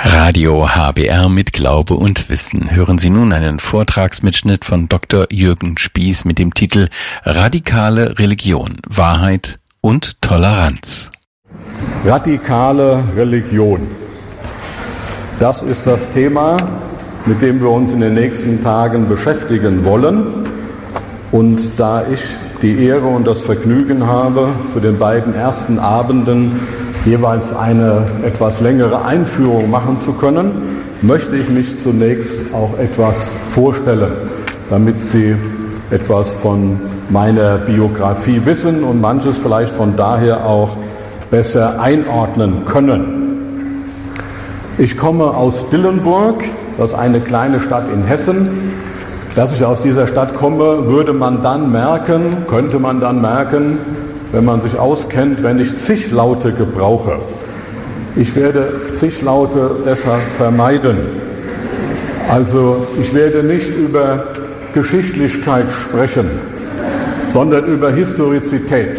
Radio HBR mit Glaube und Wissen. Hören Sie nun einen Vortragsmitschnitt von Dr. Jürgen Spieß mit dem Titel Radikale Religion, Wahrheit und Toleranz. Radikale Religion. Das ist das Thema, mit dem wir uns in den nächsten Tagen beschäftigen wollen. Und da ich die Ehre und das Vergnügen habe, zu den beiden ersten Abenden jeweils eine etwas längere Einführung machen zu können, möchte ich mich zunächst auch etwas vorstellen, damit Sie etwas von meiner Biografie wissen und manches vielleicht von daher auch besser einordnen können. Ich komme aus Dillenburg, das ist eine kleine Stadt in Hessen. Dass ich aus dieser Stadt komme, könnte man dann merken, wenn man sich auskennt, wenn ich Zichlaute gebrauche. Ich werde Zichlaute deshalb vermeiden. Also ich werde nicht über Geschichtlichkeit sprechen, sondern über Historizität.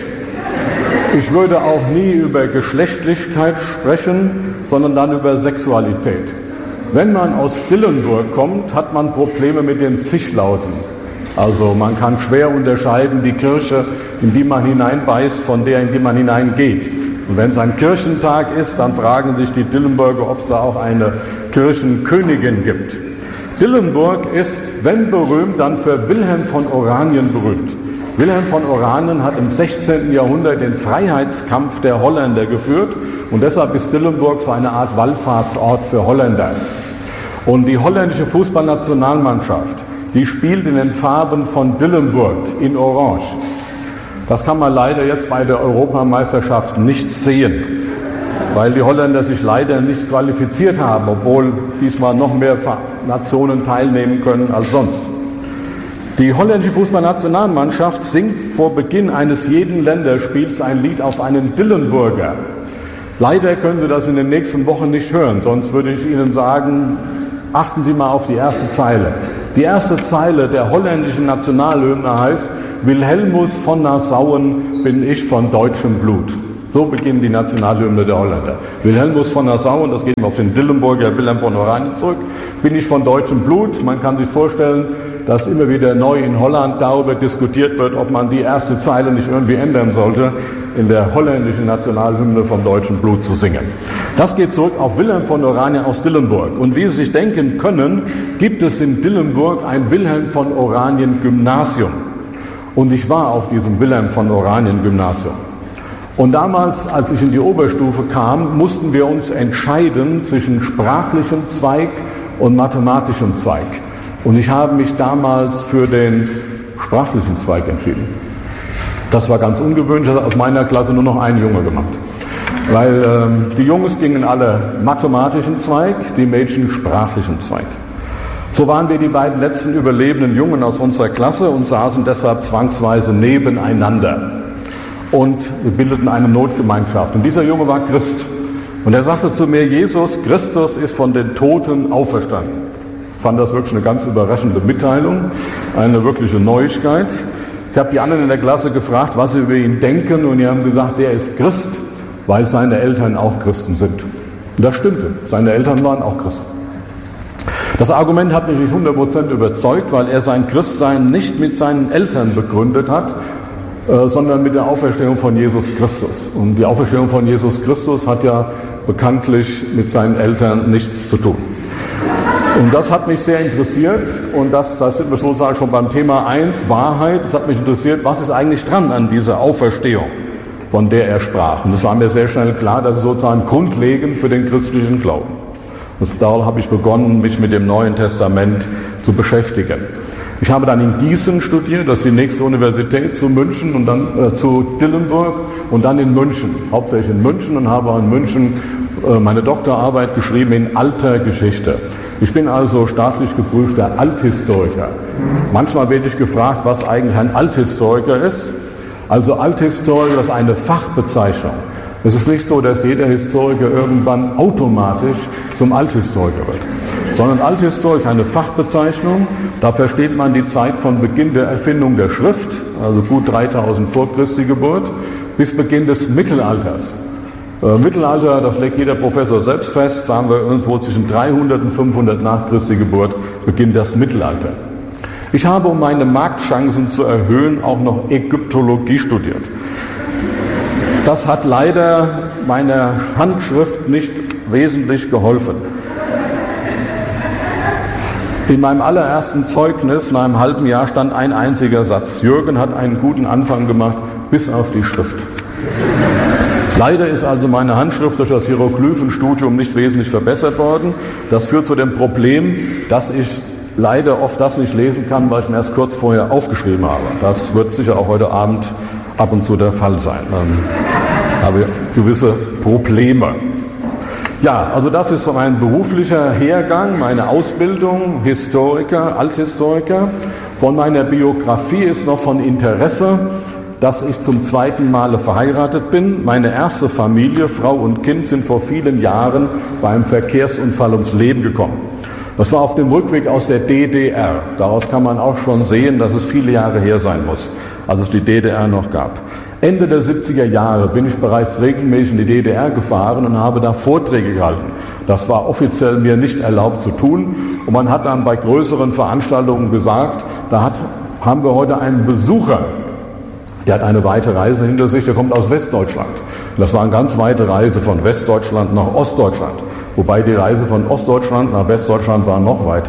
Ich würde auch nie über Geschlechtlichkeit sprechen, sondern dann über Sexualität. Wenn man aus Dillenburg kommt, hat man Probleme mit den Zichlauten. Also man kann schwer unterscheiden, die Kirche, in die man hineinbeißt, von der, in die man hineingeht. Und wenn es ein Kirchentag ist, dann fragen sich die Dillenburger, ob es da auch eine Kirchenkönigin gibt. Dillenburg ist, wenn berühmt, dann für Wilhelm von Oranien berühmt. Wilhelm von Oranien hat im 16. Jahrhundert den Freiheitskampf der Holländer geführt und deshalb ist Dillenburg so eine Art Wallfahrtsort für Holländer. Und die holländische Fußballnationalmannschaft, die spielt in den Farben von Dillenburg in Orange. Das kann man leider jetzt bei der Europameisterschaft nicht sehen, weil die Holländer sich leider nicht qualifiziert haben, obwohl diesmal noch mehr Nationen teilnehmen können als sonst. Die holländische Fußballnationalmannschaft singt vor Beginn eines jeden Länderspiels ein Lied auf einen Dillenburger. Leider können Sie das in den nächsten Wochen nicht hören, sonst würde ich Ihnen sagen, achten Sie mal auf die erste Zeile. Die erste Zeile der holländischen Nationalhymne heißt: Wilhelmus von Nassauen bin ich von deutschem Blut. So beginnt die Nationalhymne der Holländer. Wilhelmus von Nassauen, das geht auf den Dillenburger Wilhelm von Oranien zurück, bin ich von deutschem Blut. Man kann sich vorstellen, dass immer wieder neu in Holland darüber diskutiert wird, ob man die erste Zeile nicht irgendwie ändern sollte, in der holländischen Nationalhymne vom deutschen Blut zu singen. Das geht zurück auf Wilhelm von Oranien aus Dillenburg. Und wie Sie sich denken können, gibt es in Dillenburg ein Wilhelm von Oranien Gymnasium. Und ich war auf diesem Wilhelm von Oranien Gymnasium. Und damals, als ich in die Oberstufe kam, mussten wir uns entscheiden zwischen sprachlichem Zweig und mathematischem Zweig. Und ich habe mich damals für den sprachlichen Zweig entschieden. Das war ganz ungewöhnlich, das hat aus meiner Klasse nur noch ein Junge gemacht. Weil die Jungs gingen alle mathematischen Zweig, die Mädchen sprachlichen Zweig. So waren wir die beiden letzten überlebenden Jungen aus unserer Klasse und saßen deshalb zwangsweise nebeneinander. Und wir bildeten eine Notgemeinschaft. Und dieser Junge war Christ. Und er sagte zu mir: Jesus Christus ist von den Toten auferstanden. Ich fand das wirklich eine ganz überraschende Mitteilung, eine wirkliche Neuigkeit. Ich habe die anderen in der Klasse gefragt, was sie über ihn denken, und die haben gesagt, der ist Christ, weil seine Eltern auch Christen sind. Und das stimmte, seine Eltern waren auch Christen. Das Argument hat mich nicht 100% überzeugt, weil er sein Christsein nicht mit seinen Eltern begründet hat, sondern mit der Auferstehung von Jesus Christus. Und die Auferstehung von Jesus Christus hat ja bekanntlich mit seinen Eltern nichts zu tun. Und das hat mich sehr interessiert, und das sind wir sozusagen schon beim Thema 1, Wahrheit. Das hat mich interessiert, was ist eigentlich dran an dieser Auferstehung, von der er sprach. Und es war mir sehr schnell klar, dass es sozusagen grundlegend für den christlichen Glauben. Und darum habe ich begonnen, mich mit dem Neuen Testament zu beschäftigen. Ich habe dann in Gießen studiert, das ist die nächste Universität zu München, und dann zu Dillenburg, und dann in München, hauptsächlich in München, und habe auch in München meine Doktorarbeit geschrieben in alter Geschichte. Ich bin also staatlich geprüfter Althistoriker. Manchmal werde ich gefragt, was eigentlich ein Althistoriker ist. Also Althistoriker ist eine Fachbezeichnung. Es ist nicht so, dass jeder Historiker irgendwann automatisch zum Althistoriker wird, sondern Althistoriker ist eine Fachbezeichnung. Da versteht man die Zeit von Beginn der Erfindung der Schrift, also gut 3000 vor Christi Geburt, bis Beginn des Mittelalters. Mittelalter, das legt jeder Professor selbst fest, sagen wir irgendwo zwischen 300 und 500 nach Christi Geburt beginnt das Mittelalter. Ich habe, um meine Marktchancen zu erhöhen, auch noch Ägyptologie studiert. Das hat leider meiner Handschrift nicht wesentlich geholfen. In meinem allerersten Zeugnis nach einem halben Jahr stand ein einziger Satz: Jürgen hat einen guten Anfang gemacht, bis auf die Schrift. Leider ist also meine Handschrift durch das Hieroglyphenstudium nicht wesentlich verbessert worden. Das führt zu dem Problem, dass ich leider oft das nicht lesen kann, weil ich mir erst kurz vorher aufgeschrieben habe. Das wird sicher auch heute Abend ab und zu der Fall sein. Dann habe ich gewisse Probleme. Ja, also das ist so mein beruflicher Hergang, meine Ausbildung, Historiker, Althistoriker. Von meiner Biografie ist noch von Interesse, dass ich zum zweiten Male verheiratet bin. Meine erste Familie, Frau und Kind, sind vor vielen Jahren bei einem Verkehrsunfall ums Leben gekommen. Das war auf dem Rückweg aus der DDR. Daraus kann man auch schon sehen, dass es viele Jahre her sein muss, als es die DDR noch gab. Ende der 70er Jahre bin ich bereits regelmäßig in die DDR gefahren und habe da Vorträge gehalten. Das war offiziell mir nicht erlaubt zu tun. Und man hat dann bei größeren Veranstaltungen gesagt, haben wir heute einen Besucher. Der hat eine weite Reise hinter sich, der kommt aus Westdeutschland. Und das war eine ganz weite Reise von Westdeutschland nach Ostdeutschland. Wobei die Reise von Ostdeutschland nach Westdeutschland war noch weiter.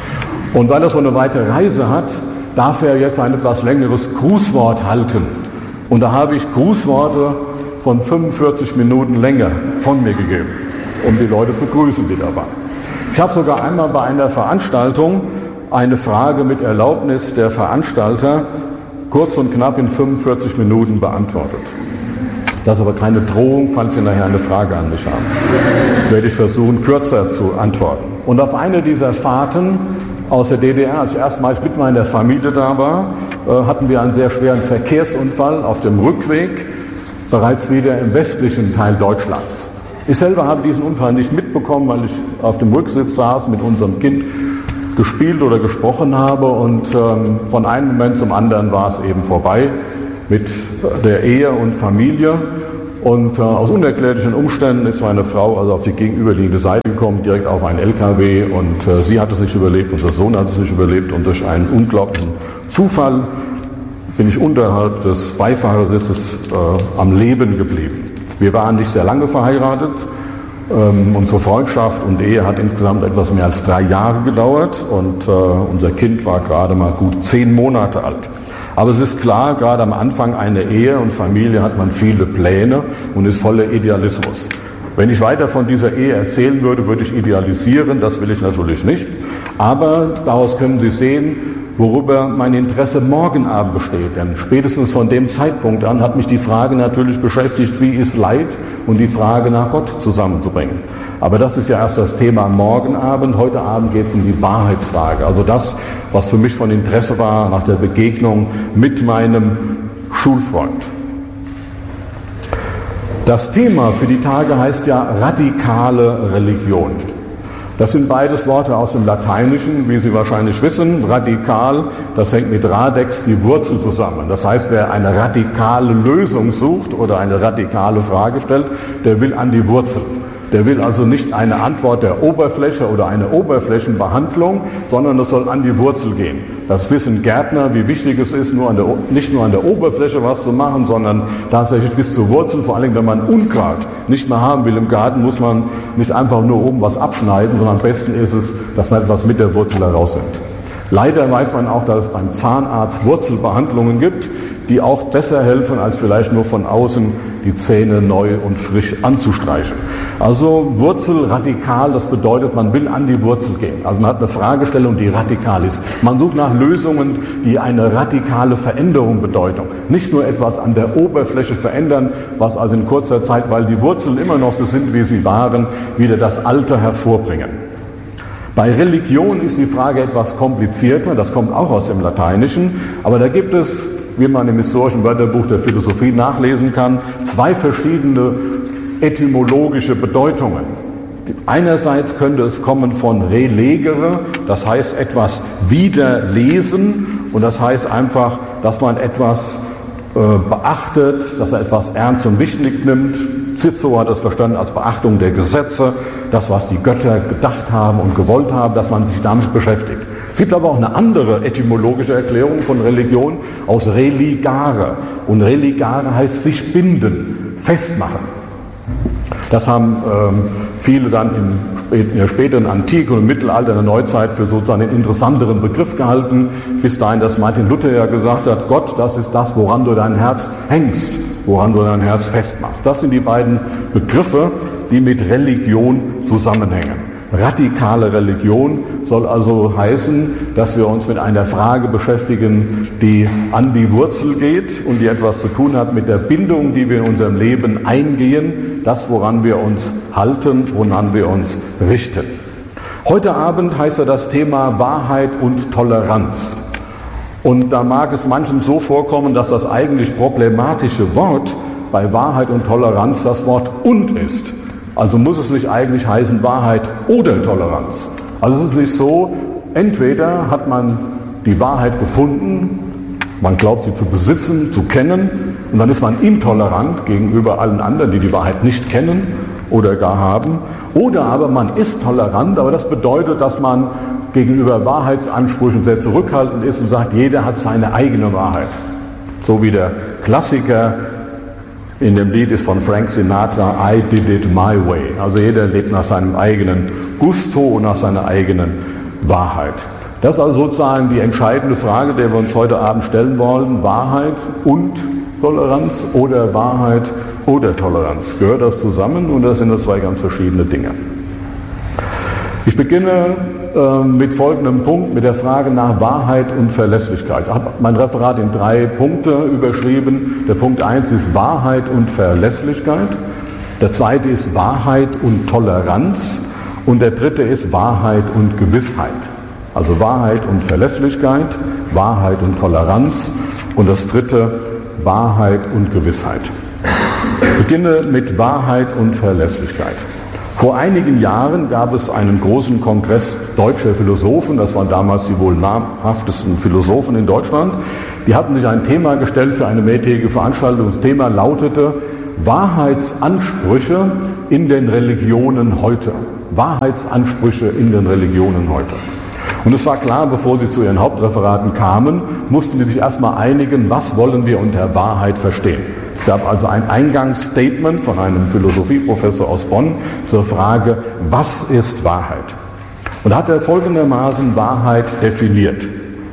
Und weil er so eine weite Reise hat, darf er jetzt ein etwas längeres Grußwort halten. Und da habe ich Grußworte von 45 Minuten Länge von mir gegeben, um die Leute zu grüßen, die da waren. Ich habe sogar einmal bei einer Veranstaltung eine Frage mit Erlaubnis der Veranstalter kurz und knapp in 45 Minuten beantwortet. Das ist aber keine Drohung, falls Sie nachher eine Frage an mich haben. Werde ich versuchen, kürzer zu antworten. Und auf einer dieser Fahrten aus der DDR, als ich erstmals mit meiner Familie da war, hatten wir einen sehr schweren Verkehrsunfall auf dem Rückweg, bereits wieder im westlichen Teil Deutschlands. Ich selber habe diesen Unfall nicht mitbekommen, weil ich auf dem Rücksitz saß, mit unserem Kind gespielt oder gesprochen habe, und von einem Moment zum anderen war es eben vorbei mit der Ehe und Familie. Und aus unerklärlichen Umständen ist meine Frau also auf die gegenüberliegende Seite gekommen, direkt auf einen LKW, und sie hat es nicht überlebt, unser Sohn hat es nicht überlebt, und durch einen unglaublichen Zufall bin ich unterhalb des Beifahrersitzes am Leben geblieben. Wir waren nicht sehr lange verheiratet. Unsere Freundschaft und Ehe hat insgesamt etwas mehr als 3 Jahre gedauert, und unser Kind war gerade mal gut 10 Monate alt. Aber es ist klar, gerade am Anfang einer Ehe und Familie hat man viele Pläne und ist voller Idealismus. Wenn ich weiter von dieser Ehe erzählen würde, würde ich idealisieren, das will ich natürlich nicht. Aber daraus können Sie sehen, worüber mein Interesse morgen Abend besteht. Denn spätestens von dem Zeitpunkt an hat mich die Frage natürlich beschäftigt, wie ist Leid und die Frage nach Gott zusammenzubringen. Aber das ist ja erst das Thema morgen Abend. Heute Abend geht es um die Wahrheitsfrage. Also das, was für mich von Interesse war nach der Begegnung mit meinem Schulfreund. Das Thema für die Tage heißt ja radikale Religion. Das sind beides Worte aus dem Lateinischen, wie Sie wahrscheinlich wissen. Radikal, das hängt mit Radex, die Wurzel, zusammen. Das heißt, wer eine radikale Lösung sucht oder eine radikale Frage stellt, der will an die Wurzel. Der will also nicht eine Antwort der Oberfläche oder eine Oberflächenbehandlung, sondern es soll an die Wurzel gehen. Das wissen Gärtner, wie wichtig es ist, nicht nur an der Oberfläche was zu machen, sondern tatsächlich bis zur Wurzel. Vor allem, wenn man Unkraut nicht mehr haben will im Garten, muss man nicht einfach nur oben was abschneiden, sondern am besten ist es, dass man etwas mit der Wurzel herausnimmt. Leider weiß man auch, dass es beim Zahnarzt Wurzelbehandlungen gibt, die auch besser helfen, als vielleicht nur von außen die Zähne neu und frisch anzustreichen. Also Wurzel radikal, das bedeutet, man will an die Wurzel gehen. Also man hat eine Fragestellung, die radikal ist. Man sucht nach Lösungen, die eine radikale Veränderung bedeuten. Nicht nur etwas an der Oberfläche verändern, was also in kurzer Zeit, weil die Wurzeln immer noch so sind, wie sie waren, wieder das Alte hervorbringen. Bei Religion ist die Frage etwas komplizierter, das kommt auch aus dem Lateinischen, aber da gibt es, wie man im historischen Wörterbuch der Philosophie nachlesen kann, 2 verschiedene etymologische Bedeutungen. Einerseits könnte es kommen von relegere, das heißt etwas wiederlesen, und das heißt einfach, dass man etwas beachtet, dass er etwas ernst und wichtig nimmt. Cicero hat das verstanden als Beachtung der Gesetze, das, was die Götter gedacht haben und gewollt haben, dass man sich damit beschäftigt. Es gibt aber auch eine andere etymologische Erklärung von Religion aus religare. Und religare heißt sich binden, festmachen. Das haben viele dann in der späteren Antike und Mittelalter, in der Neuzeit für sozusagen den interessanteren Begriff gehalten, bis dahin, dass Martin Luther ja gesagt hat, Gott, das ist das, woran du dein Herz hängst, woran du dein Herz festmachst. Das sind die beiden Begriffe, die mit Religion zusammenhängen. Radikale Religion soll also heißen, dass wir uns mit einer Frage beschäftigen, die an die Wurzel geht und die etwas zu tun hat mit der Bindung, die wir in unserem Leben eingehen, das, woran wir uns halten, woran wir uns richten. Heute Abend heißt ja das Thema Wahrheit und Toleranz. Und da mag es manchem so vorkommen, dass das eigentlich problematische Wort bei Wahrheit und Toleranz das Wort "und" ist. Also muss es nicht eigentlich heißen Wahrheit oder Toleranz. Also es ist nicht so, entweder hat man die Wahrheit gefunden, man glaubt sie zu besitzen, zu kennen, und dann ist man intolerant gegenüber allen anderen, die die Wahrheit nicht kennen oder gar haben. Oder aber man ist tolerant, aber das bedeutet, dass man gegenüber Wahrheitsansprüchen sehr zurückhaltend ist und sagt, jeder hat seine eigene Wahrheit. So wie der Klassiker in dem Lied ist von Frank Sinatra, I did it my way. Also jeder lebt nach seinem eigenen Gusto und nach seiner eigenen Wahrheit. Das ist also sozusagen die entscheidende Frage, der wir uns heute Abend stellen wollen. Wahrheit und Toleranz oder Wahrheit oder Toleranz. Gehört das zusammen und das sind das zwei ganz verschiedene Dinge. Ich beginne mit folgendem Punkt, mit der Frage nach Wahrheit und Verlässlichkeit. Ich habe mein Referat in 3 Punkte überschrieben. Der Punkt 1 ist Wahrheit und Verlässlichkeit. Der zweite ist Wahrheit und Toleranz. Und der dritte ist Wahrheit und Gewissheit. Also Wahrheit und Verlässlichkeit, Wahrheit und Toleranz. Und das dritte, Wahrheit und Gewissheit. Ich beginne mit Wahrheit und Verlässlichkeit. Vor einigen Jahren gab es einen großen Kongress deutscher Philosophen, das waren damals die wohl namhaftesten Philosophen in Deutschland. Die hatten sich ein Thema gestellt für eine mehrtägige Veranstaltung. Das Thema lautete Wahrheitsansprüche in den Religionen heute. Wahrheitsansprüche in den Religionen heute. Und es war klar, bevor sie zu ihren Hauptreferaten kamen, mussten sie sich erstmal einigen, was wollen wir unter Wahrheit verstehen. Es gab also ein Eingangsstatement von einem Philosophieprofessor aus Bonn zur Frage, was ist Wahrheit? Und hat er folgendermaßen Wahrheit definiert.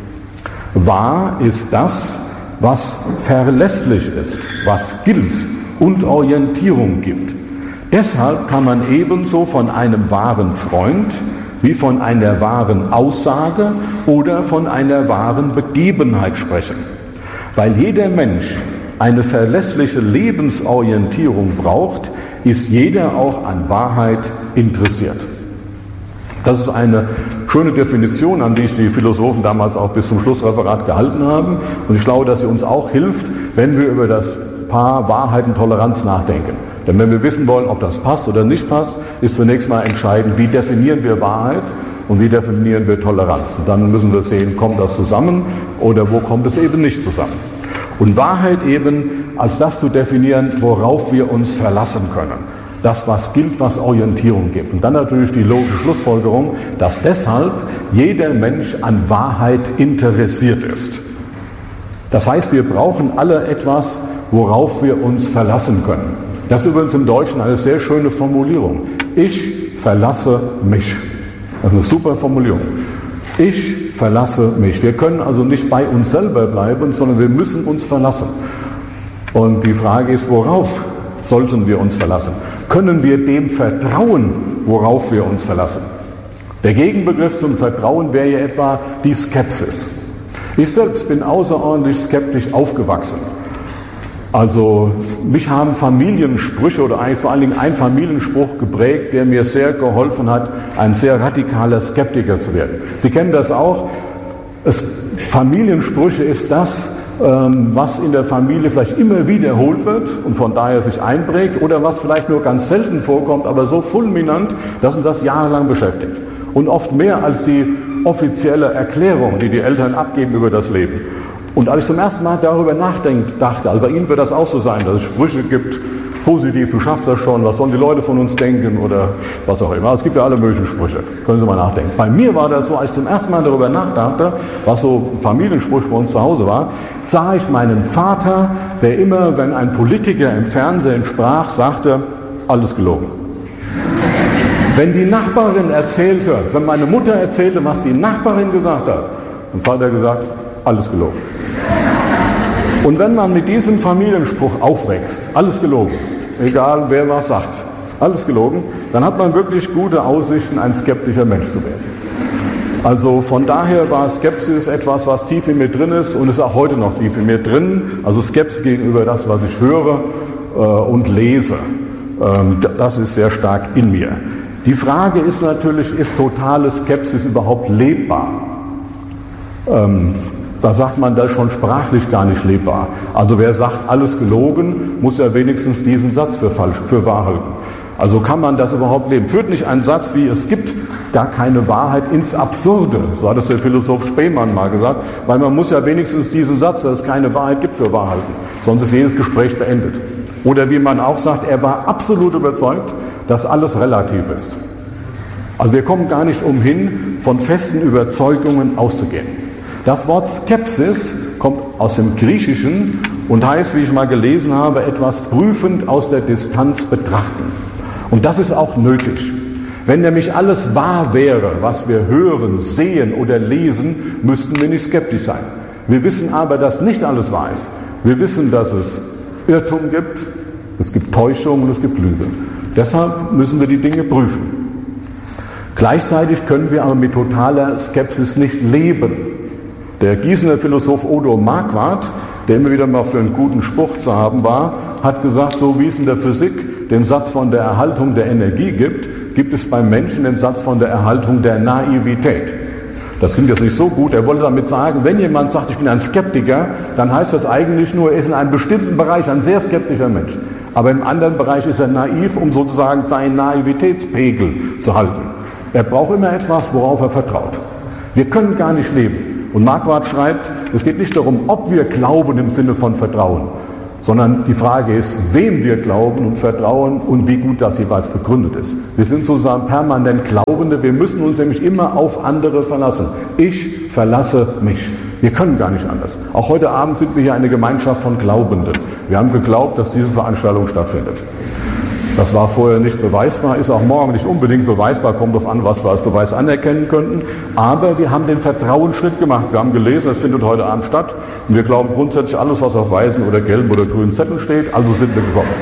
Wahr ist das, was verlässlich ist, was gilt und Orientierung gibt. Deshalb kann man ebenso von einem wahren Freund wie von einer wahren Aussage oder von einer wahren Begebenheit sprechen. Weil jeder Mensch eine verlässliche Lebensorientierung braucht, ist jeder auch an Wahrheit interessiert. Das ist eine schöne Definition, an die die Philosophen damals auch bis zum Schlussreferat gehalten haben. Und ich glaube, dass sie uns auch hilft, wenn wir über das Paar Wahrheit und Toleranz nachdenken. Denn wenn wir wissen wollen, ob das passt oder nicht passt, ist zunächst mal entscheidend, wie definieren wir Wahrheit und wie definieren wir Toleranz. Und dann müssen wir sehen, kommt das zusammen oder wo kommt es eben nicht zusammen. Und Wahrheit eben als das zu definieren, worauf wir uns verlassen können. Das, was gilt, was Orientierung gibt. Und dann natürlich die logische Schlussfolgerung, dass deshalb jeder Mensch an Wahrheit interessiert ist. Das heißt, wir brauchen alle etwas, worauf wir uns verlassen können. Das ist übrigens im Deutschen eine sehr schöne Formulierung. Ich verlasse mich. Das ist eine super Formulierung. Ich verlasse mich. Wir können also nicht bei uns selber bleiben, sondern wir müssen uns verlassen. Und die Frage ist, worauf sollten wir uns verlassen? Können wir dem vertrauen, worauf wir uns verlassen? Der Gegenbegriff zum Vertrauen wäre ja etwa die Skepsis. Ich selbst bin außerordentlich skeptisch aufgewachsen. Also mich haben Familiensprüche oder vor allen Dingen ein Familienspruch geprägt, der mir sehr geholfen hat, ein sehr radikaler Skeptiker zu werden. Sie kennen das auch. Familiensprüche ist das, was in der Familie vielleicht immer wiederholt wird und von daher sich einprägt oder was vielleicht nur ganz selten vorkommt, aber so fulminant, dass uns das jahrelang beschäftigt. Und oft mehr als die offizielle Erklärung, die die Eltern abgeben über das Leben. Und als ich zum ersten Mal darüber dachte, also bei Ihnen wird das auch so sein, dass es Sprüche gibt, positiv, du schaffst das schon, was sollen die Leute von uns denken oder was auch immer. Es gibt ja alle möglichen Sprüche, können Sie mal nachdenken. Bei mir war das so, als ich zum ersten Mal darüber nachdachte, was so ein Familienspruch bei uns zu Hause war, sah ich meinen Vater, der immer, wenn ein Politiker im Fernsehen sprach, sagte, alles gelogen. Wenn die Nachbarin erzählte, wenn meine Mutter erzählte, was die Nachbarin gesagt hat, dann hat er gesagt, alles gelogen. Und wenn man mit diesem Familienspruch aufwächst, alles gelogen, egal wer was sagt, alles gelogen, dann hat man wirklich gute Aussichten, ein skeptischer Mensch zu werden. Also von daher war Skepsis etwas, was tief in mir drin ist und ist auch heute noch tief in mir drin. Also Skepsis gegenüber das, was ich höre und lese, das ist sehr stark in mir. Die Frage ist natürlich, ist totale Skepsis überhaupt lebbar? Da sagt man, das ist schon sprachlich gar nicht lebbar. Also wer sagt, alles gelogen, muss ja wenigstens diesen Satz für wahr halten. Also kann man das überhaupt leben? Führt nicht ein Satz wie, es gibt gar keine Wahrheit ins Absurde, so hat es der Philosoph Spemann mal gesagt, weil man muss ja wenigstens diesen Satz, dass es keine Wahrheit gibt, für wahr halten. Sonst ist jedes Gespräch beendet. Oder wie man auch sagt, er war absolut überzeugt, dass alles relativ ist. Also wir kommen gar nicht umhin, von festen Überzeugungen auszugehen. Das Wort Skepsis kommt aus dem Griechischen und heißt, wie ich mal gelesen habe, etwas prüfend aus der Distanz betrachten. Und das ist auch nötig. Wenn nämlich alles wahr wäre, was wir hören, sehen oder lesen, müssten wir nicht skeptisch sein. Wir wissen aber, dass nicht alles wahr ist. Wir wissen, dass es Irrtum gibt, es gibt Täuschung und es gibt Lüge. Deshalb müssen wir die Dinge prüfen. Gleichzeitig können wir aber mit totaler Skepsis nicht leben. Der Gießener Philosoph Odo Marquardt, der immer wieder mal für einen guten Spruch zu haben war, hat gesagt, so wie es in der Physik den Satz von der Erhaltung der Energie gibt, gibt es beim Menschen den Satz von der Erhaltung der Naivität. Das klingt jetzt nicht so gut. Er wollte damit sagen, wenn jemand sagt, ich bin ein Skeptiker, dann heißt das eigentlich nur, er ist in einem bestimmten Bereich ein sehr skeptischer Mensch. Aber im anderen Bereich ist er naiv, um sozusagen seinen Naivitätspegel zu halten. Er braucht immer etwas, worauf er vertraut. Wir können gar nicht leben. Und Marquardt schreibt, es geht nicht darum, ob wir glauben im Sinne von Vertrauen, sondern die Frage ist, wem wir glauben und vertrauen und wie gut das jeweils begründet ist. Wir sind sozusagen permanent Glaubende, wir müssen uns nämlich immer auf andere verlassen. Ich verlasse mich. Wir können gar nicht anders. Auch heute Abend sind wir hier eine Gemeinschaft von Glaubenden. Wir haben geglaubt, dass diese Veranstaltung stattfindet. Das war vorher nicht beweisbar, ist auch morgen nicht unbedingt beweisbar, kommt darauf an, was wir als Beweis anerkennen könnten. Aber wir haben den Vertrauensschritt gemacht. Wir haben gelesen, es findet heute Abend statt. Und wir glauben grundsätzlich alles, was auf weißen oder gelben oder grünen Zetteln steht. Also sind wir gekommen.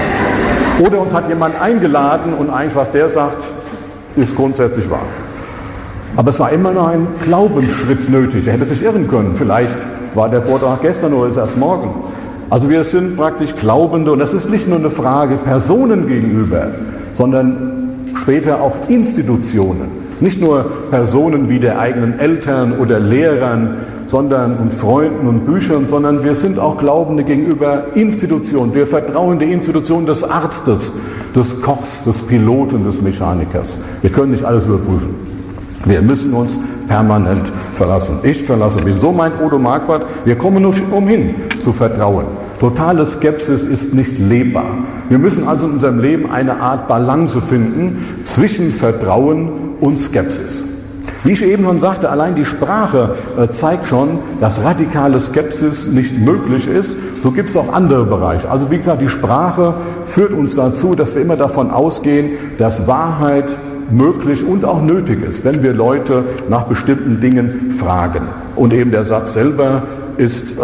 Oder uns hat jemand eingeladen und eigentlich, was der sagt, ist grundsätzlich wahr. Aber es war immer noch ein Glaubensschritt nötig. Er hätte sich irren können. Vielleicht war der Vortrag gestern oder ist erst morgen. Also wir sind praktisch Glaubende und das ist nicht nur eine Frage Personen gegenüber, sondern später auch Institutionen. Nicht nur Personen wie der eigenen Eltern oder Lehrern, sondern und Freunden und Büchern, sondern wir sind auch Glaubende gegenüber Institutionen. Wir vertrauen der Institution des Arztes, des Kochs, des Piloten, des Mechanikers. Wir können nicht alles überprüfen. Wir müssen uns permanent verlassen. Ich verlasse mich. So meint Odo Marquardt, wir kommen nicht umhin zu vertrauen. Totale Skepsis ist nicht lebbar. Wir müssen also in unserem Leben eine Art Balance finden zwischen Vertrauen und Skepsis. Wie ich eben schon sagte, allein die Sprache zeigt schon, dass radikale Skepsis nicht möglich ist. So gibt es auch andere Bereiche. Also wie gesagt, die Sprache führt uns dazu, dass wir immer davon ausgehen, dass Wahrheit möglich und auch nötig ist, wenn wir Leute nach bestimmten Dingen fragen. Und eben der Satz selber ist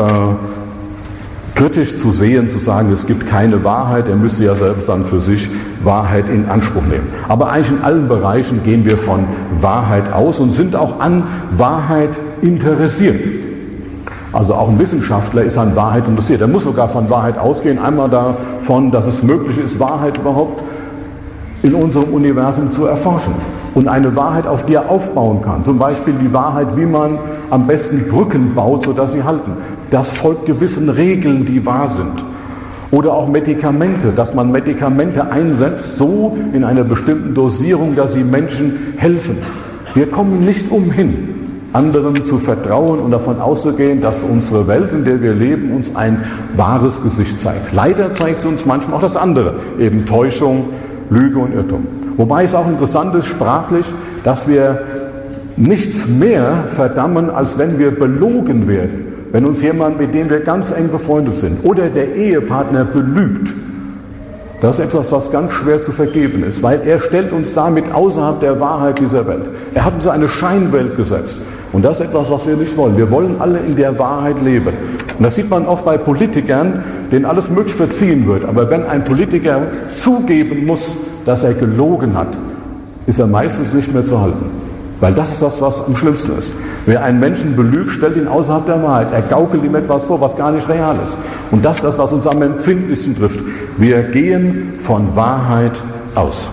kritisch zu sehen, zu sagen, es gibt keine Wahrheit, er müsste ja selbst dann für sich Wahrheit in Anspruch nehmen. Aber eigentlich in allen Bereichen gehen wir von Wahrheit aus und sind auch an Wahrheit interessiert. Also auch ein Wissenschaftler ist an Wahrheit interessiert. Er muss sogar von Wahrheit ausgehen, einmal davon, dass es möglich ist, Wahrheit überhaupt in unserem Universum zu erforschen. Und eine Wahrheit, auf die er aufbauen kann. Zum Beispiel die Wahrheit, wie man am besten Brücken baut, sodass sie halten. Das folgt gewissen Regeln, die wahr sind. Oder auch Medikamente, dass man Medikamente einsetzt, so in einer bestimmten Dosierung, dass sie Menschen helfen. Wir kommen nicht umhin, anderen zu vertrauen und davon auszugehen, dass unsere Welt, in der wir leben, uns ein wahres Gesicht zeigt. Leider zeigt sie uns manchmal auch das andere, eben Täuschung, Lüge und Irrtum. Wobei es auch interessant ist, sprachlich, dass wir nichts mehr verdammen, als wenn wir belogen werden. Wenn uns jemand, mit dem wir ganz eng befreundet sind, oder der Ehepartner belügt, das ist etwas, was ganz schwer zu vergeben ist, weil er stellt uns damit außerhalb der Wahrheit dieser Welt. Er hat uns eine Scheinwelt gesetzt. Und das ist etwas, was wir nicht wollen. Wir wollen alle in der Wahrheit leben. Und das sieht man oft bei Politikern, denen alles möglich verziehen wird. Aber wenn ein Politiker zugeben muss, dass er gelogen hat, ist er meistens nicht mehr zu halten. Weil das ist das, was am schlimmsten ist. Wer einen Menschen belügt, stellt ihn außerhalb der Wahrheit. Er gaukelt ihm etwas vor, was gar nicht real ist. Und das ist das, was uns am empfindlichsten trifft. Wir gehen von Wahrheit aus.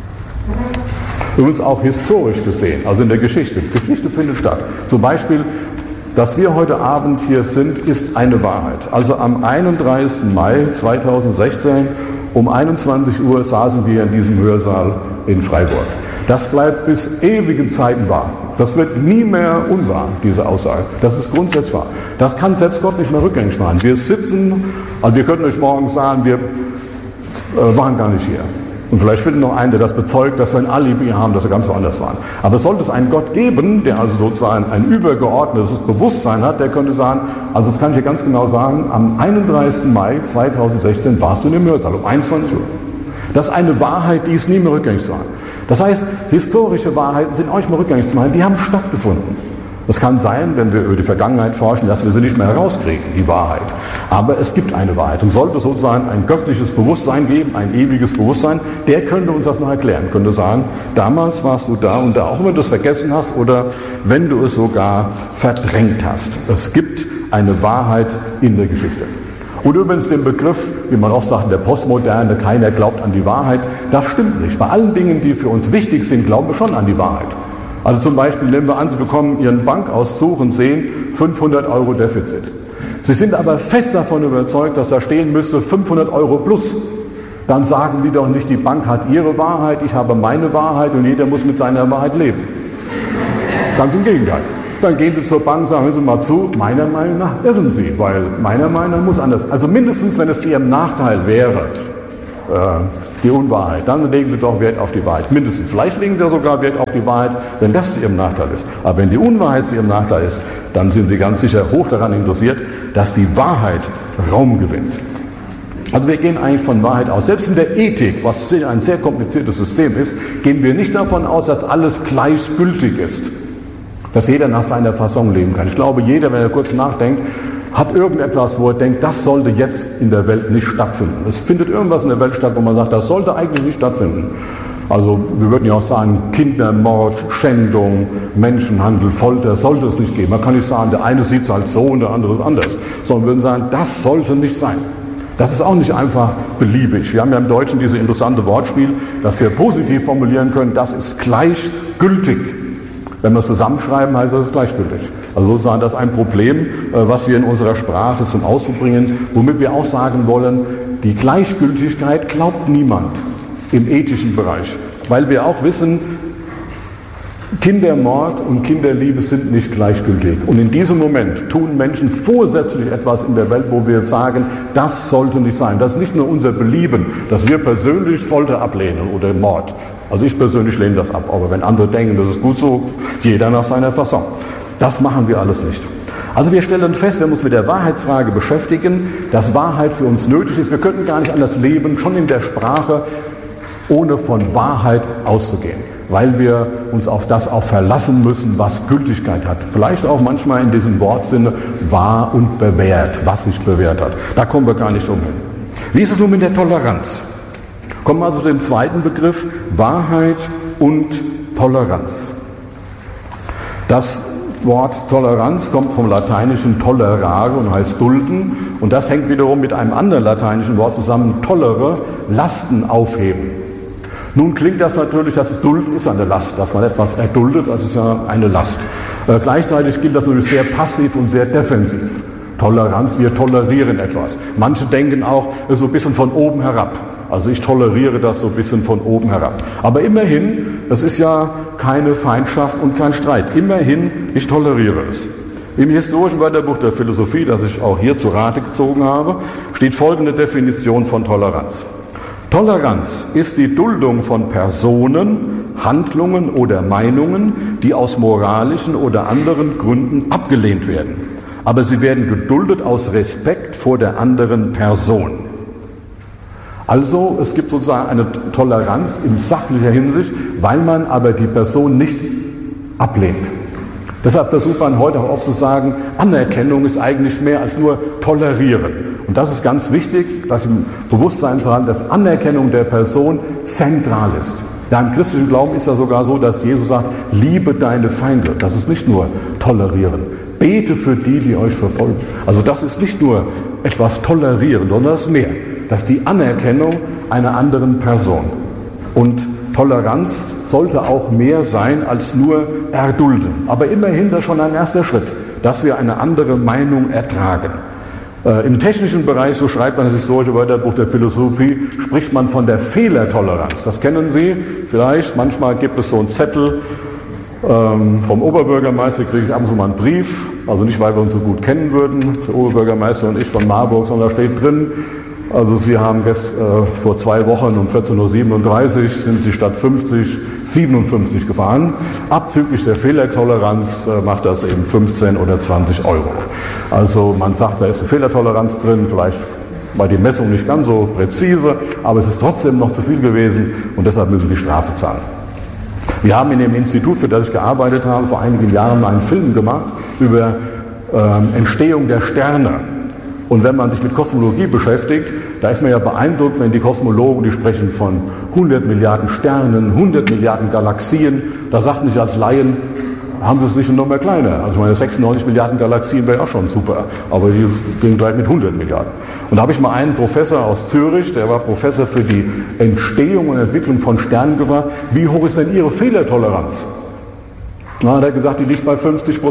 Übrigens auch historisch gesehen, also in der Geschichte. Geschichte findet statt. Zum Beispiel, dass wir heute Abend hier sind, ist eine Wahrheit. Also am 31. Mai 2016 um 21 Uhr saßen wir in diesem Hörsaal in Freiburg. Das bleibt bis ewigen Zeiten wahr. Das wird nie mehr unwahr, diese Aussage. Das ist grundsätzlich wahr. Das kann selbst Gott nicht mehr rückgängig machen. Wir sitzen, also wir könnten euch morgen sagen, wir waren gar nicht hier. Und vielleicht finden noch einen, der das bezeugt, dass wir ein Alibi haben, dass wir ganz woanders waren. Aber sollte es einen Gott geben, der also sozusagen ein übergeordnetes Bewusstsein hat, der könnte sagen, also das kann ich hier ganz genau sagen, am 31. Mai 2016 warst du in dem Hörsaal um 21 Uhr. Das ist eine Wahrheit, die ist nie mehr rückgängig zu machen. Das heißt, historische Wahrheiten sind auch nicht mehr rückgängig zu machen, die haben stattgefunden. Es kann sein, wenn wir über die Vergangenheit forschen, dass wir sie nicht mehr herauskriegen, die Wahrheit. Aber es gibt eine Wahrheit. Und sollte es sozusagen ein göttliches Bewusstsein geben, ein ewiges Bewusstsein, der könnte uns das noch erklären, könnte sagen, damals warst du da und da, auch wenn du es vergessen hast oder wenn du es sogar verdrängt hast. Es gibt eine Wahrheit in der Geschichte. Und übrigens den Begriff, wie man oft sagt, in der Postmoderne, keiner glaubt an die Wahrheit, das stimmt nicht. Bei allen Dingen, die für uns wichtig sind, glauben wir schon an die Wahrheit. Also zum Beispiel nehmen wir an, Sie bekommen Ihren Bankauszug und sehen 500 Euro Defizit. Sie sind aber fest davon überzeugt, dass da stehen müsste 500 Euro plus. Dann sagen Sie doch nicht, die Bank hat ihre Wahrheit, ich habe meine Wahrheit und jeder muss mit seiner Wahrheit leben. Ganz im Gegenteil. Dann gehen Sie zur Bank und sagen, hören Sie mal zu, meiner Meinung nach irren Sie, weil meiner Meinung nach muss anders. Also mindestens, wenn es zu Ihrem Nachteil wäre, die Unwahrheit, dann legen Sie doch Wert auf die Wahrheit. Mindestens. Vielleicht legen Sie sogar Wert auf die Wahrheit, wenn das zu Ihrem Nachteil ist. Aber wenn die Unwahrheit zu Ihrem Nachteil ist, dann sind Sie ganz sicher hoch daran interessiert, dass die Wahrheit Raum gewinnt. Also wir gehen eigentlich von Wahrheit aus. Selbst in der Ethik, was ein sehr kompliziertes System ist, gehen wir nicht davon aus, dass alles gleichgültig ist. Dass jeder nach seiner Fasson leben kann. Ich glaube, jeder, wenn er kurz nachdenkt, hat irgendetwas, wo er denkt, das sollte jetzt in der Welt nicht stattfinden. Es findet irgendwas in der Welt statt, wo man sagt, das sollte eigentlich nicht stattfinden. Also wir würden ja auch sagen, Kindermord, Schändung, Menschenhandel, Folter, sollte es nicht geben. Man kann nicht sagen, der eine sieht es halt so und der andere ist anders. Sondern wir würden sagen, das sollte nicht sein. Das ist auch nicht einfach beliebig. Wir haben ja im Deutschen dieses interessante Wortspiel, dass wir positiv formulieren können, das ist gleichgültig. Wenn wir es zusammenschreiben, heißt das gleichgültig. Also sozusagen das ist ein Problem, was wir in unserer Sprache zum Ausdruck bringen, womit wir auch sagen wollen, die Gleichgültigkeit glaubt niemand im ethischen Bereich. Weil wir auch wissen, Kindermord und Kinderliebe sind nicht gleichgültig. Und in diesem Moment tun Menschen vorsätzlich etwas in der Welt, wo wir sagen, das sollte nicht sein. Das ist nicht nur unser Belieben, dass wir persönlich Folter ablehnen oder Mord. Also ich persönlich lehne das ab, aber wenn andere denken, das ist gut so, jeder nach seiner Fasson. Das machen wir alles nicht. Also wir stellen fest, wenn wir uns mit der Wahrheitsfrage beschäftigen, dass Wahrheit für uns nötig ist. Wir könnten gar nicht anders leben, schon in der Sprache, ohne von Wahrheit auszugehen. Weil wir uns auf das auch verlassen müssen, was Gültigkeit hat. Vielleicht auch manchmal in diesem Wortsinne wahr und bewährt, was sich bewährt hat. Da kommen wir gar nicht umhin. Wie ist es nun mit der Toleranz? Kommen wir also zu dem zweiten Begriff, Wahrheit und Toleranz. Das Wort Toleranz kommt vom lateinischen tolerare und heißt dulden. Und das hängt wiederum mit einem anderen lateinischen Wort zusammen, tollere, Lasten aufheben. Nun klingt das natürlich, dass es dulden ist eine Last, dass man etwas erduldet, das ist ja eine Last. Gleichzeitig gilt das natürlich sehr passiv und sehr defensiv. Toleranz, wir tolerieren etwas. Manche denken auch so ein bisschen von oben herab. Also ich toleriere das so ein bisschen von oben herab. Aber immerhin das ist ja keine Feindschaft und kein Streit. Immerhin, ich toleriere es. Im historischen Wörterbuch der Philosophie, das ich auch hier zu Rate gezogen habe, steht folgende Definition von Toleranz. Toleranz ist die Duldung von Personen, Handlungen oder Meinungen, die aus moralischen oder anderen Gründen abgelehnt werden. Aber sie werden geduldet aus Respekt vor der anderen Person. Also es gibt sozusagen eine Toleranz in sachlicher Hinsicht, weil man aber die Person nicht ablehnt. Deshalb versucht man heute auch oft zu sagen, Anerkennung ist eigentlich mehr als nur tolerieren. Und das ist ganz wichtig, dass im Bewusstsein zu haben, dass Anerkennung der Person zentral ist. Ja, im christlichen Glauben ist ja sogar so, dass Jesus sagt, liebe deine Feinde. Das ist nicht nur tolerieren. Bete für die, die euch verfolgen. Also das ist nicht nur etwas tolerieren, sondern das ist mehr. Das ist die Anerkennung einer anderen Person. Und Toleranz sollte auch mehr sein als nur erdulden. Aber immerhin das ist schon ein erster Schritt, dass wir eine andere Meinung ertragen. Im technischen Bereich, so schreibt man das historische Wörterbuch der Philosophie, spricht man von der Fehlertoleranz. Das kennen Sie vielleicht. Manchmal gibt es so einen Zettel vom Oberbürgermeister, kriege ich ab und zu mal einen Brief. Also nicht, weil wir uns so gut kennen würden, der Oberbürgermeister und ich von Marburg, sondern da steht drin, also Sie haben vor 2 Wochen um 14.37 Uhr sind Sie statt 50 57 gefahren. Abzüglich der Fehlertoleranz macht das eben 15 oder 20 Euro. Also man sagt, da ist eine Fehlertoleranz drin, vielleicht war die Messung nicht ganz so präzise, aber es ist trotzdem noch zu viel gewesen und deshalb müssen Sie Strafe zahlen. Wir haben in dem Institut, für das ich gearbeitet habe, vor einigen Jahren einen Film gemacht über Entstehung der Sterne. Und wenn man sich mit Kosmologie beschäftigt, da ist man ja beeindruckt, wenn die Kosmologen, die sprechen von 100 Milliarden Sternen, 100 Milliarden Galaxien. Da sagt nicht als Laien, haben sie es nicht noch mehr kleiner. Also ich meine, 96 Milliarden Galaxien wäre auch schon super, aber die gehen gleich mit 100 Milliarden. Und da habe ich mal einen Professor aus Zürich, der war Professor für die Entstehung und Entwicklung von Sternen, gefragt, wie hoch ist denn Ihre Fehlertoleranz? Na, hat er gesagt, die liegt bei 50%.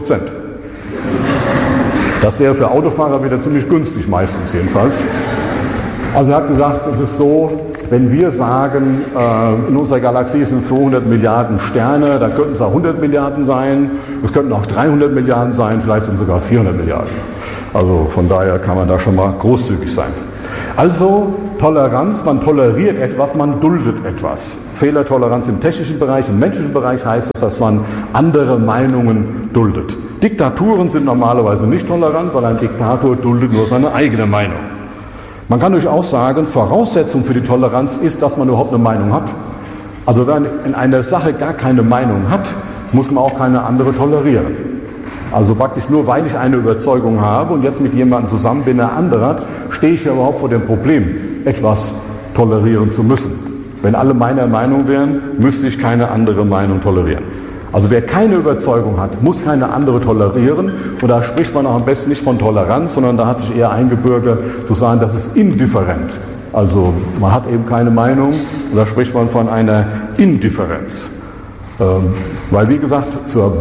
Das wäre für Autofahrer wieder ziemlich günstig, meistens jedenfalls. Also er hat gesagt, es ist so, wenn wir sagen, in unserer Galaxie sind 200 Milliarden Sterne, dann könnten es auch 100 Milliarden sein, es könnten auch 300 Milliarden sein, vielleicht sind es sogar 400 Milliarden. Also von daher kann man da schon mal großzügig sein. Also Toleranz, man toleriert etwas, man duldet etwas. Fehlertoleranz im technischen Bereich, im menschlichen Bereich heißt es, dass man andere Meinungen duldet. Diktaturen sind normalerweise nicht tolerant, weil ein Diktator duldet nur seine eigene Meinung. Man kann durchaus sagen, Voraussetzung für die Toleranz ist, dass man überhaupt eine Meinung hat. Also wenn man in einer Sache gar keine Meinung hat, muss man auch keine andere tolerieren. Also praktisch nur, weil ich eine Überzeugung habe und jetzt mit jemandem zusammen bin, der andere hat, stehe ich ja überhaupt vor dem Problem, etwas tolerieren zu müssen. Wenn alle meiner Meinung wären, müsste ich keine andere Meinung tolerieren. Also wer keine Überzeugung hat, muss keine andere tolerieren. Und da spricht man auch am besten nicht von Toleranz, sondern da hat sich eher eingebürgert zu sagen, das ist indifferent. Also man hat eben keine Meinung und da spricht man von einer Indifferenz. Weil wie gesagt, zur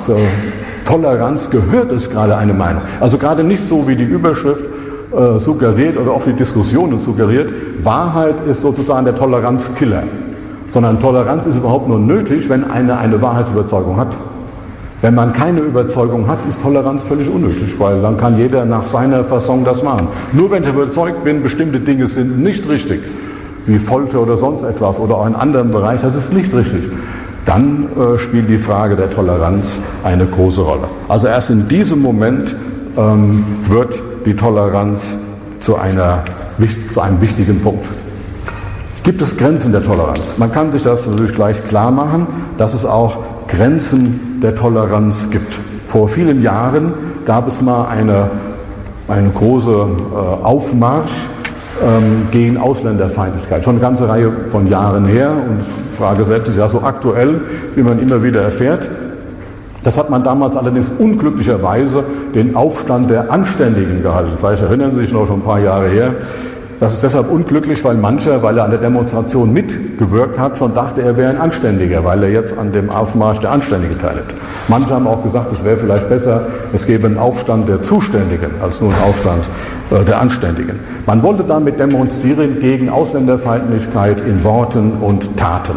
Toleranz gehört es gerade eine Meinung. Also gerade nicht so, wie die Überschrift suggeriert oder auch die Diskussion suggeriert. Wahrheit ist sozusagen der Toleranzkiller. Sondern Toleranz ist überhaupt nur nötig, wenn einer eine Wahrheitsüberzeugung hat. Wenn man keine Überzeugung hat, ist Toleranz völlig unnötig, weil dann kann jeder nach seiner Fasson das machen. Nur wenn ich überzeugt bin, bestimmte Dinge sind nicht richtig, wie Folter oder sonst etwas oder auch in anderen Bereichen, das ist nicht richtig, dann spielt die Frage der Toleranz eine große Rolle. Also erst in diesem Moment wird die Toleranz zu einem wichtigen Punkt. Gibt es Grenzen der Toleranz? Man kann sich das natürlich gleich klar machen, dass es auch Grenzen der Toleranz gibt. Vor vielen Jahren gab es mal eine große Aufmarsch gegen Ausländerfeindlichkeit. Schon eine ganze Reihe von Jahren her. Und die Frage selbst ist ja so aktuell, wie man immer wieder erfährt. Das hat man damals allerdings unglücklicherweise den Aufstand der Anständigen gehalten. Vielleicht erinnern Sie sich noch schon ein paar Jahre her. Das ist deshalb unglücklich, weil mancher, weil er an der Demonstration mitgewirkt hat, schon dachte, er wäre ein Anständiger, weil er jetzt an dem Aufmarsch der Anständigen teilnimmt. Manche haben auch gesagt, es wäre vielleicht besser, es gäbe einen Aufstand der Zuständigen als nur einen Aufstand der Anständigen. Man wollte damit demonstrieren gegen Ausländerfeindlichkeit in Worten und Taten.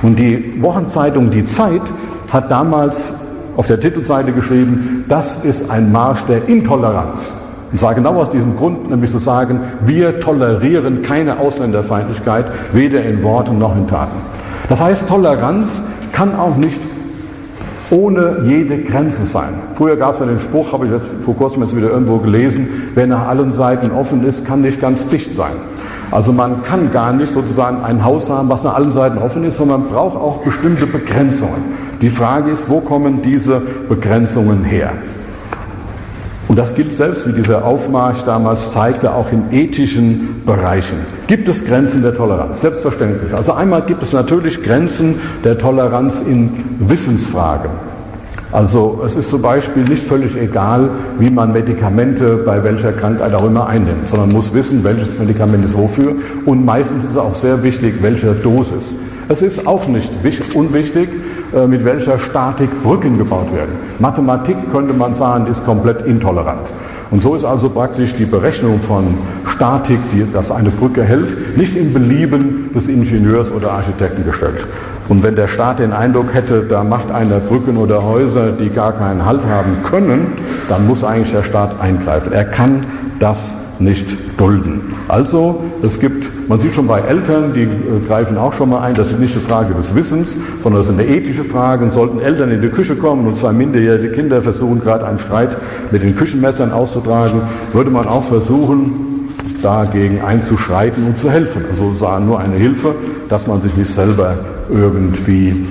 Und die Wochenzeitung Die Zeit hat damals auf der Titelseite geschrieben, das ist ein Marsch der Intoleranz. Und zwar genau aus diesem Grund, nämlich zu sagen, wir tolerieren keine Ausländerfeindlichkeit, weder in Worten noch in Taten. Das heißt, Toleranz kann auch nicht ohne jede Grenze sein. Früher gab es mal den Spruch, habe ich jetzt vor kurzem wieder irgendwo gelesen, wer nach allen Seiten offen ist, kann nicht ganz dicht sein. Also man kann gar nicht sozusagen ein Haus haben, was nach allen Seiten offen ist, sondern man braucht auch bestimmte Begrenzungen. Die Frage ist, wo kommen diese Begrenzungen her? Und das gilt selbst, wie dieser Aufmarsch damals zeigte, auch in ethischen Bereichen. Gibt es Grenzen der Toleranz? Selbstverständlich. Also einmal gibt es natürlich Grenzen der Toleranz in Wissensfragen. Also es ist zum Beispiel nicht völlig egal, wie man Medikamente bei welcher Krankheit auch immer einnimmt, sondern man muss wissen, welches Medikament ist wofür, und meistens ist es auch sehr wichtig, welche Dosis. Es ist auch nicht unwichtig, mit welcher Statik Brücken gebaut werden. Mathematik, könnte man sagen, ist komplett intolerant. Und so ist also praktisch die Berechnung von Statik, dass eine Brücke hält, nicht im Belieben des Ingenieurs oder Architekten gestellt. Und wenn der Staat den Eindruck hätte, da macht einer Brücken oder Häuser, die gar keinen Halt haben können, dann muss eigentlich der Staat eingreifen. Er kann das nicht dulden. Also, man sieht schon bei Eltern, die greifen auch schon mal ein, das ist nicht eine Frage des Wissens, sondern das ist eine ethische Frage. Und sollten Eltern in die Küche kommen und zwei minderjährige Kinder versuchen, gerade einen Streit mit den Küchenmessern auszutragen, würde man auch versuchen, dagegen einzuschreiten und zu helfen. Also sozusagen nur eine Hilfe, dass man sich nicht selber irgendwie,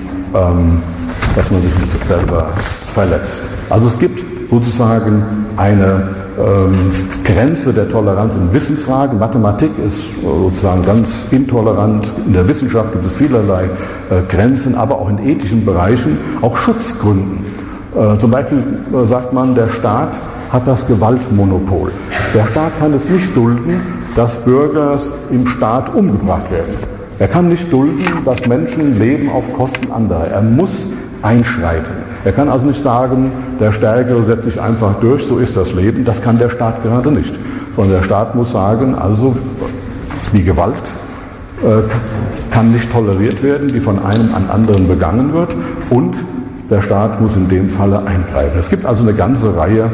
verletzt. Also es gibt sozusagen eine Grenze der Toleranz in Wissensfragen. Mathematik ist sozusagen ganz intolerant. In der Wissenschaft gibt es vielerlei Grenzen, aber auch in ethischen Bereichen, auch Schutzgründen. Zum Beispiel sagt man, der Staat hat das Gewaltmonopol. Der Staat kann es nicht dulden, dass Bürger im Staat umgebracht werden. Er kann nicht dulden, dass Menschen leben auf Kosten anderer. Er muss einschreiten. Er kann also nicht sagen, der Stärkere setzt sich einfach durch, so ist das Leben. Das kann der Staat gerade nicht. Sondern der Staat muss sagen, also die Gewalt kann nicht toleriert werden, die von einem an anderen begangen wird, und der Staat muss in dem Falle eingreifen. Es gibt also eine ganze Reihe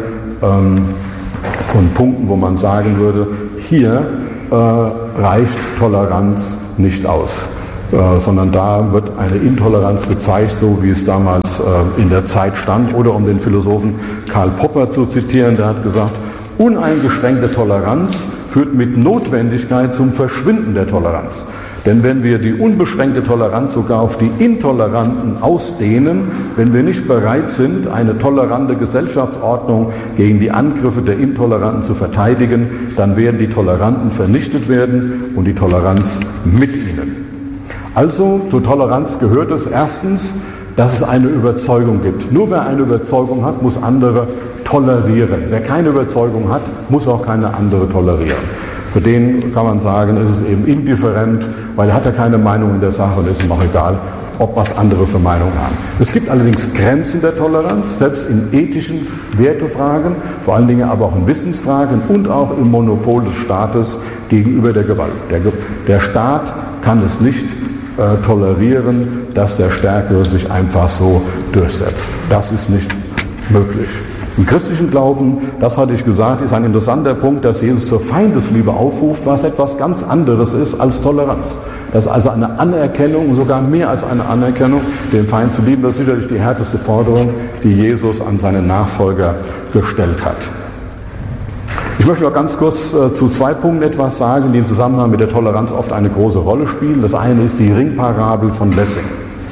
von Punkten, wo man sagen würde, hier reicht Toleranz nicht aus. Sondern da wird eine Intoleranz gezeigt, so wie es damals in der Zeit stand. Oder um den Philosophen Karl Popper zu zitieren, der hat gesagt, uneingeschränkte Toleranz führt mit Notwendigkeit zum Verschwinden der Toleranz. Denn wenn wir die unbeschränkte Toleranz sogar auf die Intoleranten ausdehnen, wenn wir nicht bereit sind, eine tolerante Gesellschaftsordnung gegen die Angriffe der Intoleranten zu verteidigen, dann werden die Toleranten vernichtet werden und die Toleranz mit ihnen. Also zur Toleranz gehört es erstens, dass es eine Überzeugung gibt. Nur wer eine Überzeugung hat, muss andere tolerieren. Wer keine Überzeugung hat, muss auch keine andere tolerieren. Für den kann man sagen, ist es eben indifferent, weil er hat ja keine Meinung in der Sache und ist ihm auch egal, ob was andere für Meinung haben. Es gibt allerdings Grenzen der Toleranz, selbst in ethischen Wertefragen, vor allen Dingen aber auch in Wissensfragen und auch im Monopol des Staates gegenüber der Gewalt. Der Staat kann es nicht tolerieren, dass der Stärkere sich einfach so durchsetzt. Das ist nicht möglich. Im christlichen Glauben, das hatte ich gesagt, ist ein interessanter Punkt, dass Jesus zur Feindesliebe aufruft, was etwas ganz anderes ist als Toleranz. Das ist also eine Anerkennung, sogar mehr als eine Anerkennung, den Feind zu lieben. Das ist sicherlich die härteste Forderung, die Jesus an seine Nachfolger gestellt hat. Ich möchte noch ganz kurz zu zwei Punkten etwas sagen, die im Zusammenhang mit der Toleranz oft eine große Rolle spielen. Das eine ist die Ringparabel von Lessing.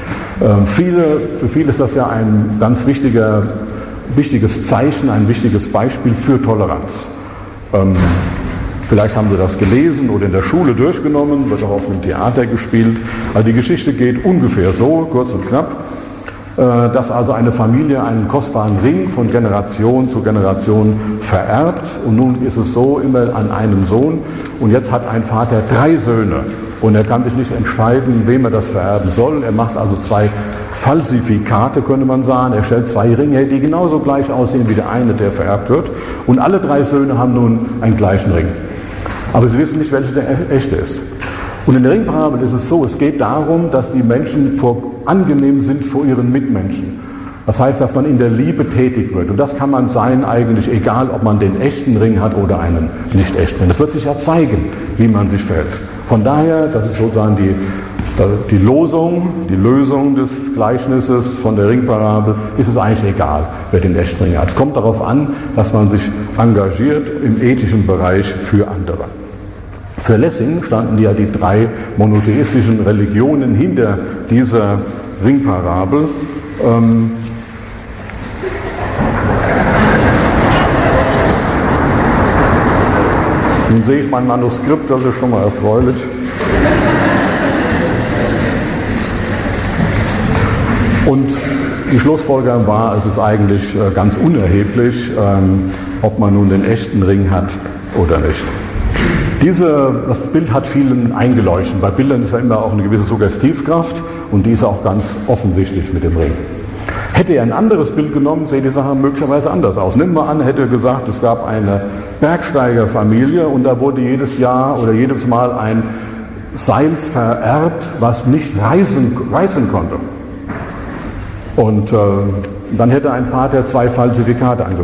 Für viele ist das ja ein ganz wichtiges Zeichen, ein wichtiges Beispiel für Toleranz. Vielleicht haben Sie das gelesen oder in der Schule durchgenommen, wird auch auf dem Theater gespielt. Also die Geschichte geht ungefähr so, kurz und knapp, dass also eine Familie einen kostbaren Ring von Generation zu Generation vererbt. Und nun ist es so, immer an einem Sohn. Und jetzt hat ein Vater 3 Söhne. Und er kann sich nicht entscheiden, wem er das vererben soll. Er macht also 2 Falsifikate, könnte man sagen. Er stellt 2 Ringe, die genauso gleich aussehen wie der eine, der vererbt wird. Und alle 3 Söhne haben nun einen gleichen Ring. Aber sie wissen nicht, welcher der echte ist. Und in der Ringparabel ist es so, es geht darum, dass die Menschen angenehm sind vor ihren Mitmenschen. Das heißt, dass man in der Liebe tätig wird. Und das kann man sein eigentlich, egal ob man den echten Ring hat oder einen nicht echten Ring. Das wird sich ja zeigen, wie man sich verhält. Von daher, das ist sozusagen die Lösung des Gleichnisses von der Ringparabel, ist es eigentlich egal, wer den echten Ring hat. Es kommt darauf an, dass man sich engagiert im ethischen Bereich für andere. Für Lessing standen ja die 3 monotheistischen Religionen hinter dieser Ringparabel. Nun sehe ich mein Manuskript, das ist schon mal erfreulich. Und die Schlussfolgerung war, es ist eigentlich ganz unerheblich, ob man nun den echten Ring hat oder nicht. Das Bild hat vielen eingeleuchtet. Bei Bildern ist ja immer auch eine gewisse Suggestivkraft und die ist auch ganz offensichtlich mit dem Ring. Hätte er ein anderes Bild genommen, sähe die Sache möglicherweise anders aus. Nehmen wir an, er hätte gesagt, es gab eine Bergsteigerfamilie und da wurde jedes Jahr oder jedes Mal ein Seil vererbt, was nicht reißen konnte. Und dann hätte ein Vater 2 Falsifikate angefangen.